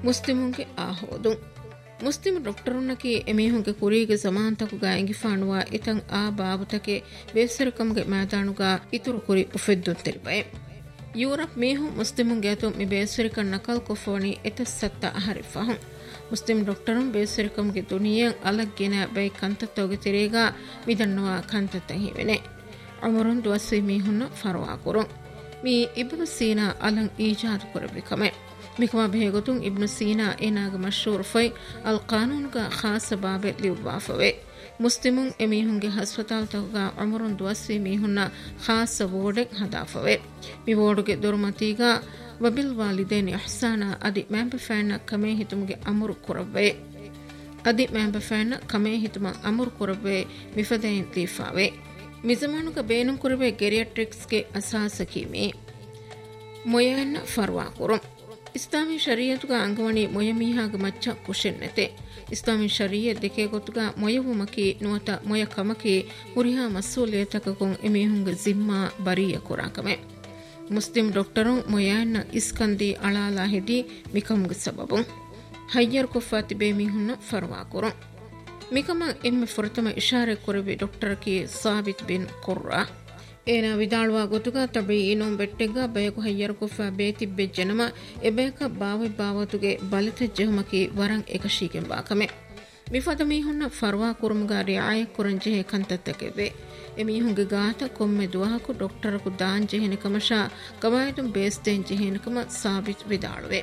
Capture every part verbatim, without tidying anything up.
ಮುಸ್ಲಿಮುಂಗೆ ಆಹೋದು Muslim ಡಾಕ್ಟರುನ್ನಕಿ ಎಮೀಹುಂಗೆ ಕುರಿಗೆ ಸಮಾಂತಕುಗ ಎಂಗಿಫಾಣುವ ಇತಂ ಆ ಬಾಬುತಕೆ ಬೇಸರಕಮ್ಗೆ ಮಾತಾಣುಗ ಇತುರು ಕುರಿ ಉಫೆದ್ದುನ್ ತೆಲ್ಬೆ ಯೂರಪ್ ಮೀಹು ಮುಸ್ಲಿಮುಂಗೆ ಅತು ಮಿ ಬೇಸರಿಕನ್ ನಕಲ್ ಕೊಫೋನಿ ಎತಸ್ಸತ್ತ ಅಹರಿಫಹಂ ಮುಸ್ಲಿಂ ಡಾಕ್ಟರುನ್ ಬೇಸರಿಕಮ್ಗೆ ದುನಿಯನ್ ಅಲಗ್ಗೆನ ಬೈ ಕಂತತ್ತೋಗೆ ತಿರೇಗ ಮಿದನ್ನುವ ಕಂತತ್ತ ಹಿವೆನೆ ಅಮರುನ್ ದುವಸ್ವಿ ಮೀಹುನ್ನ ಫರ್ವಾ ಕುರುನ್ ಮಿ ಇಬ್ನು ಸೀನಾ ಅಲಂ ಈಜಾದ್ ಕುರಬಿಕಮೆ ಮಿಕಮ ಬೇಗತುಂ ಇಬ್ನು ಸೀನಾ ಏನಾಗ ಮಶೂರ್ ಫೈ ಅಲ್ ಕಾನೂನ್ಗ ಖಾಸ ಬಾಬೆ ಲಿವ್ವಾಫವೆ ಮುಸ್ಲಿಮುನ್ ಎಮೀಹುಂಗೆ ಹಸ್ಪತಾಲ್ ತಗ ಅಮರುನ್ ದುವಸ್ವಿ ಮೀಹುನ್ನ ಖಾಸ ವೋರ್ಡೆಕ್ ಹದಾಫವೆ ಮಿ ವೋರ್ಡುಗೆ ದುರ್ಮತಿಗ ವಬಿಲ್ ವಾಲಿದೈನ್ ಇಹ್ಸಾನ ಅದಿ ಮ್ಯಾಂಬ ಫ್ಯಾನ್ನ ಕಮೇ ಹಿತುಮ್ಗೆ ಅಮರು ಕುರವೆ ಅದಿ ಮ್ಯಾಂಬ ಫ್ಯಾನ್ನ ಕಮೇ ಹಿತುಮ ಅಮರು ಕುರವೆ ಮಿಫದೈನ್ ಲೀಫಾವೆ ಮಿಜಮಾನುಗ ಬೇನುಂ ಕುರವೆ ಗೆರಿಯಾಟ್ರಿಕ್ಸ್ಗೆ ಅಸಾಸಕೀಮೆ ಮೊಯನ್ನ ಫರ್ವಾ ಕುರುಂ ಇಸ್ಲಾಮಿ ಶರೀಯತುಗ ಅಂಗವಣಿ ಮೊಯ ಮೀಹಾಗ ಮಚ್ಚ ಕುಶೆನ್ನತೆ ಇಸ್ಲಾಮಿ ಶರೀಯ ದೆಕೆ ಗೊತ್ತುಗ ಮೊಯವುಮಕಿ ನುವತ ಮೊಯ ಕಮಕಿ ಹುರಿಹಾ ಮಸ್ಸೂಲಿಯತಕಕೊಂ ಎಮೀಹುಂಗ ಜಿಮ್ಮಾ ಬರಿಯ ಕುರಾಕಮೆ ಮುಸ್ಲಿಂ ಡಾಕ್ಟರುಂ ಮೊಯನ್ನ ಇಸ್ಕಂದಿ ಅಳಾಲಾ ಹೆದಿ ಮಿಕಂಗ ಸಬಬುಂ ಹಯ್ಯರ್ ಕುಫಾತಿ ಬೇ ಮೀಹುನ್ನ ಫರ್ವಾ ಕುರುಂ ಮಿಕಮ ಎಮ್ಮೆ ಫುರತಮ ಇಶಾರೆ ಕುರವಿ ಡಾಕ್ಟರ್ಕಿ ಸಾಬಿತ್ ಬಿನ್ ಕುರ್ರಾ ಏನ ವಿದಾಳುವ ಗೊತ್ತುಗ ತಬಿ ಏನೋ ಬೆಟ್ಟೆಗ ಬಯಕು ಹಯ್ಯರ ಕುಫಾ ಬೇತಿಬ್ಬೆ ಜನಮ ಎಬೇಕ ಬಾವಿ ಬಾವತುಗೆ ಬಲಿತ ಜಹಮಕಿ ವರಂ ಏಕಶೀಕೆಂ ಬಾಕಮೆ ಮಿಫದ ಮೀಹುನ್ನ ಫರ್ವಾ ಕುರುಮುಗ ರಿಯಾಯ ಕುರಂಜೆಹೆ ಕಂತತ್ತಕೆವೆ ಎಮೀಹುಂಗೆ ಗಾತ ಕೊಮ್ಮೆ ದುವಹಕು ಡಾಕ್ಟರಕು ದಾನ್ ಜೆಹೆನೆ ಕಮಶಾ ಕವಾಯದುಂ ಬೇಸ್ತೇನ್ ಜೆಹೆನೆ ಕಮ ಸಾಬಿತ್ ವಿದಾಳುವೆ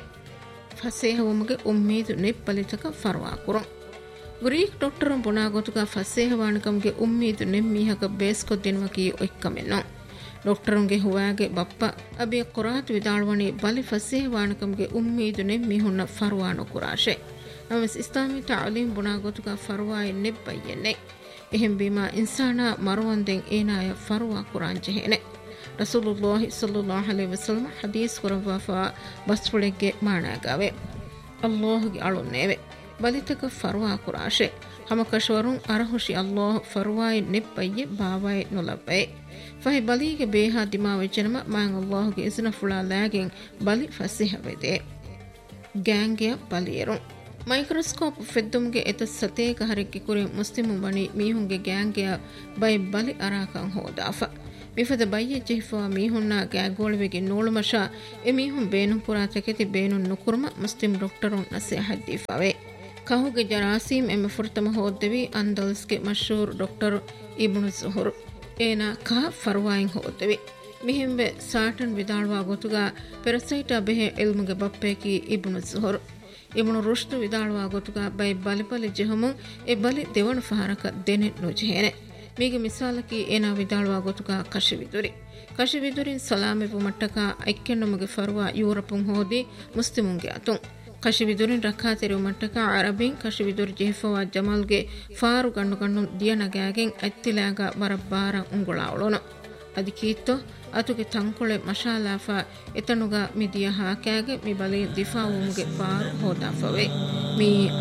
ಫಸೇಹವಮುಗೆ ಉಮ್ಮೀದು ನೆಪ್ಪಲಿತಕ ಫರ್ವಾ ಕುರುಂ ಗುರೀಕ್ ಡಾಕ್ಟರಂ ಬುಣಾಗೊತುಗ ಫಸೇಹವಾಣಕಂಗೆ ಉಮ್ಮೀದು ನೆಮ್ಮೀಹಕ ಬೇಸ್ಕೊದ್ದೆನುವಕಿ ಒಯ್ಕಮೆನ್ನೋ ಡಾಕ್ಟರಂಗೆ ಹುವಾಗೆ ಬಪ್ಪ ಅಬಿ ಕುರಾತ್ ವಿದಾಳ್ವಣಿ ಬಲಿ ಫಸೇಹವಾಣಕಂಗೆ ಉಮ್ಮೀದು ನೆಮ್ಮೀಹುನ್ನ ಫರ್ವಾನು ಕುರಾಶೆ ನಮಸ್ ಇಸ್ಲಾಮಿ ತಾಲೀಮ್ ಬುಣಾಗೊತುಗ ಫರ್ವಾಯಿ ನೆಬ್ಬಯ್ಯೆನ್ನೆ ಎಹೆಂ ಬೀಮಾ ಇನ್ಸಾನ ಮರುವಂದೆಂ ಏನಾಯ ಫರ್ವಾ ಕುರಾಂಜೆಹೆನೆ ರಸೂಲುಲ್ಲಾಹಿ ಸಲ್ಲಲ್ಲಾಹು ಅಲೈಹಿ ವಸಲ್ಲಂ ಹದೀಸ್ ಕುರವಾಫಾ ಬಸ್ಫುಳೆಗೆ ಮಾಣಾಗಾವೆ ಅಲ್ಲಾಹುಗೆ ಅಳುನ್ನೇವೆ ಬಲಿತಕ ಫರ್ವಾ ಕುರಾಶೆ ಹಮಕಶವರುಂ ಅರಹುಶಿ ಅಲ್ಲಾಹ್ ಫರ್ವಾಯಿ ನೆಪ್ಪಯ್ಯೆ ಬಾವಾಯಿ ನುಲಬ್ಬೆ ಫಹಿ ಬಲಿಗೆ ಬೇಹಾ ದಿಮಾವೆ ಜನಮ ಮಾಂಗ್ ಅಲ್ಲಾಹುಗೆ ಇಸ್ನ ಫುಳಾ ಲಾಗೆಂ ಬಲಿ ಫಸಿಹವೆದೆ ಗ್ಯಾಂಗೆಯ ಬಲಿಯರುಂ ಮೈಕ್ರೋಸ್ಕೋಪ್ ಫೆದ್ದುಮ್ಗೆ ಎತ ಸತೇಕ ಹರಿಕ್ಕಿ ಕುರಿ ಮುಸ್ಲಿಮು ಬಣಿ ಮೀಹುಂಗೆ ಗ್ಯಾಂಗೆಯ ಬೈ ಬಲಿ ಅರಾಕಂ ಹೋದಾಫ ಮಿಫದ ಬಯ್ಯ ಜಿಹ್ಫಾ ಮೀಹುನ್ನ ಗ್ಯಾಗೋಳುವೆಗೆ ನೋಳುಮಶಾ ಎ ಮೀಹುಂ ಬೇನುಂ ಪುರಾ ತೆಕೆತಿ ಬೇನುಂ ನುಕುರ್ಮ ಮುಸ್ಲಿಂ ಡಾಕ್ಟರುಂ ನಸೆ ಹದ್ದೀಫಾವೆ ಕಹುಗೆ ಜರಾಸೀಮ್ ಎಮ್ಮೆ ಫುರ್ತಮ ಹೋದ್ದೆವಿ ಅಂದಲ್ಸ್ಗೆ ಮಶೂರ್ ಡಾಕ್ಟರ್ ಇಬ್ನು ಜುಹುರ್ ಏನ ಕಹ ಫರ್ವಾಯಿಂ ಹೋದ್ದೆವಿ ಮಿಹಿಂಬೆ ಸಾಟನ್ ವಿದಾಳ್ವಾ ಗೊತುಗ ಪೆರಸೈಟಾ ಬೆಹೆ ಇಲ್ಮುಗೆ ಬಪ್ಪೇಕಿ ಇಬ್ನು ಜುಹುರ್ ಇಬ್ನು ರುಶ್ದು ವಿದಾಳ್ವಾ ಗೊತುಗ ಬೈ ಬಲಿಬಲಿ ಜೆಹುಮುಂ ಎ ಬಲಿ ದೆವಣು ಫಹರಕ ದೆನೆ ನುಜೆಹೆನೆ ಮೀಗೆ ಮಿಸಾಲಕಿ ಏನ ವಿದಾಳ್ವಾ ಗೊತುಗ ಕಶಿವಿದುರಿ ಕಶಿವಿದುರಿನ್ ಸಲಾಮೆವು ಮಟ್ಟಕ ಐಕ್ಕೆಣ್ಣುಮಗೆ ಫರ್ವಾ ಯೂರಪುಂ ಹೋದಿ ಮುಸ್ಲಿಮುಂಗೆ ಅತುಂ ಕಶಿವಿದುರಿನ್ ರಖಾತೆರು ಮಟ್ಟಕ ಅರಬಿನ್ ಕಶಿವಿದುರಿ ಜೆಹಫವಾ ಜಮಲ್ಗೆ ಫಾರು ಗಣ್ಣು ಗಣ್ಣು ದಿಯನಗಾಗೆನ್ ಅತ್ತಿಲಾಗ ಬರಬ್ಬಾರ ಉಂಗುಳಾವಳೋನು ಅದಕೀತ್ತೋ ಅತುಗೆ ತಂಕೊಳೆ ಮಶಾಲಾಫಾ ಎತನುಗ ಮಿದಿಯ ಹಾಕ್ಯಾಗೆ ಮಿ ಬಲಿ ದಿಫಾವುಂಗೆ ಫಾರು ಹೋದಾಫವೆ ಮೀ